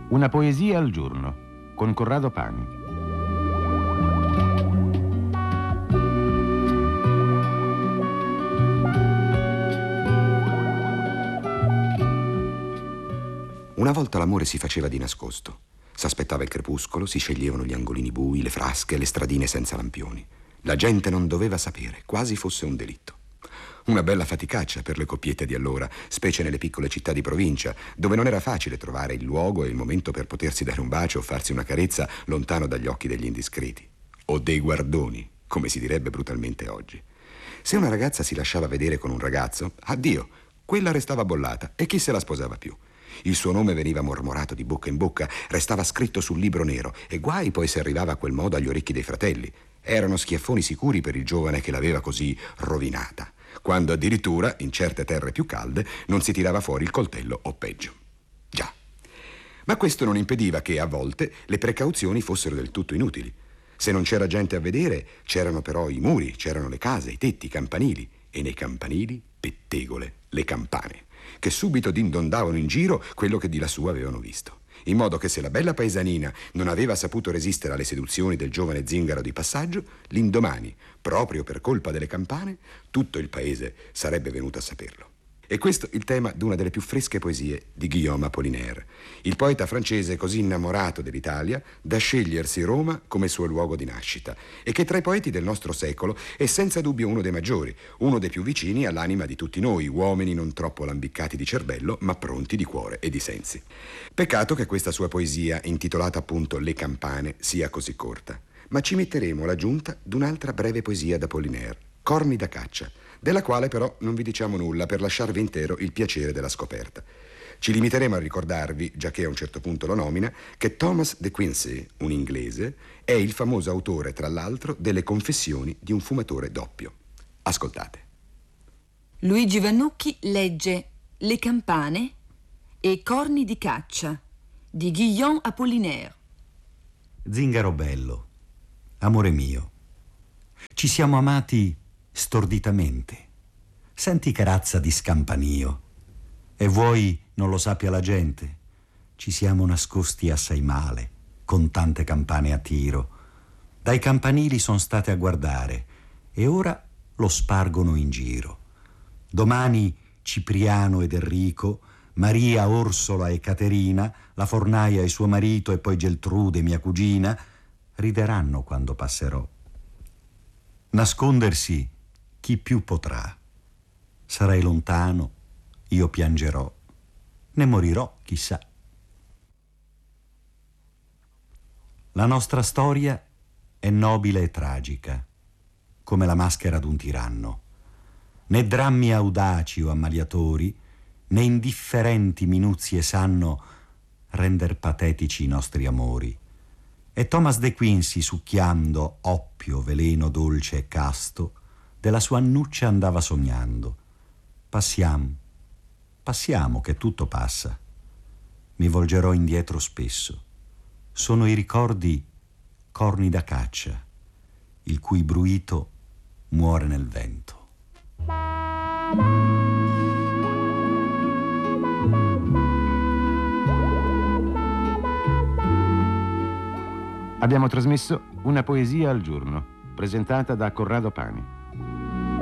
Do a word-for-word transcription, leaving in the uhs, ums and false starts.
Una poesia al giorno, con Corrado Pani. Una volta l'amore si faceva di nascosto. S'aspettava il crepuscolo, si sceglievano gli angolini bui, le frasche, le stradine senza lampioni. La gente non doveva sapere, quasi fosse un delitto. Una bella faticaccia per le coppiette di allora, specie nelle piccole città di provincia, dove non era facile trovare il luogo e il momento per potersi dare un bacio o farsi una carezza lontano dagli occhi degli indiscreti. O dei guardoni, come si direbbe brutalmente oggi. Se una ragazza si lasciava vedere con un ragazzo, addio, quella restava bollata e chi se la sposava più? Il suo nome veniva mormorato di bocca in bocca, restava scritto sul libro nero e guai poi se arrivava a quel modo agli orecchi dei fratelli. Erano schiaffoni sicuri per il giovane che l'aveva così rovinata, quando addirittura, in certe terre più calde, non si tirava fuori il coltello o peggio. Già. Ma questo non impediva che, a volte, le precauzioni fossero del tutto inutili. Se non c'era gente a vedere, c'erano però i muri, c'erano le case, i tetti, i campanili. E nei campanili, pettegole, le campane, che subito dindondavano in giro quello che di lassù avevano visto. In modo che se la bella paesanina non aveva saputo resistere alle seduzioni del giovane zingaro di passaggio, l'indomani, proprio per colpa delle campane, tutto il paese sarebbe venuto a saperlo. E questo il tema di una delle più fresche poesie di Guillaume Apollinaire, il poeta francese così innamorato dell'Italia da scegliersi Roma come suo luogo di nascita e che tra i poeti del nostro secolo è senza dubbio uno dei maggiori, uno dei più vicini all'anima di tutti noi, uomini non troppo lambiccati di cervello ma pronti di cuore e di sensi. Peccato che questa sua poesia, intitolata appunto Le campane, sia così corta, ma ci metteremo l'aggiunta d'un'altra breve poesia d'Apollinaire, Corni da caccia, della quale però non vi diciamo nulla per lasciarvi intero il piacere della scoperta. Ci limiteremo a ricordarvi, già che a un certo punto lo nomina, che Thomas de Quincey, un inglese, è il famoso autore, tra l'altro, delle Confessioni di un fumatore doppio. Ascoltate. Luigi Vannucchi legge Le campane e Corni di caccia di Guillaume Apollinaire. Zingaro bello, amore mio, ci siamo amati storditamente. Senti che razza di scampanio. E vuoi non lo sappia la gente? Ci siamo nascosti assai male, con tante campane a tiro. Dai campanili son state a guardare e ora lo spargono in giro. Domani Cipriano ed Enrico, Maria, Orsola e Caterina, la fornaia e suo marito e poi Geltrude, mia cugina, rideranno quando passerò. Nascondersi chi più potrà. Sarai lontano, io piangerò, ne morirò, chissà. La nostra storia è nobile e tragica, come la maschera d'un tiranno. Né drammi audaci o ammaliatori, né indifferenti minuzie sanno render patetici i nostri amori. E Thomas de Quincey, succhiando oppio, veleno dolce e casto, della sua annuccia andava sognando. Passiamo, passiamo che tutto passa. Mi volgerò indietro spesso. Sono i ricordi corni da caccia, il cui bruito muore nel vento. Abbiamo trasmesso Una poesia al giorno, presentata da Corrado Pani.